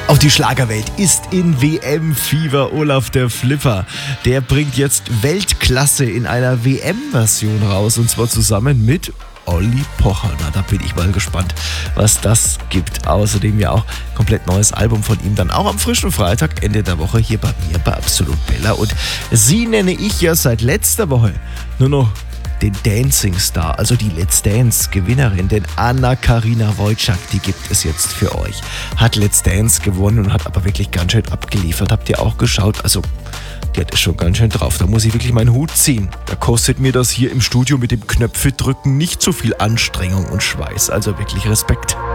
Auch die Schlagerwelt ist in WM-Fieber. Olaf der Flipper, der bringt jetzt Weltklasse in einer WM-Version raus. Und zwar zusammen mit Olli Pocher. Na, da bin ich mal gespannt, was das gibt. Außerdem ja auch komplett neues Album von ihm. Dann auch am frischen Freitag, Ende der Woche, hier bei mir bei Absolut Bella. Und sie nenne ich ja seit letzter Woche nur noch den Dancing Star, also die Let's Dance Gewinnerin, denn Anna-Karina Wojcik, die gibt es jetzt für euch. Hat Let's Dance gewonnen und hat aber wirklich ganz schön abgeliefert. Habt ihr auch geschaut? Also, die hat es schon ganz schön drauf. Da muss ich wirklich meinen Hut ziehen. Da kostet mir das hier im Studio mit dem Knöpfe drücken nicht so viel Anstrengung und Schweiß. Also wirklich Respekt.